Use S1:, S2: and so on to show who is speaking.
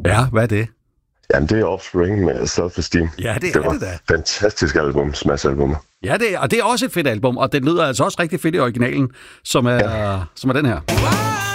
S1: Ja, hvad er det?
S2: Jamen, det er Offspring med Self-Esteem.
S1: Ja, det
S2: var
S1: det da.
S2: Fantastisk album, smash-album.
S1: Ja, og det er også et fedt album, og det lyder altså også rigtig fedt i originalen, som er den her.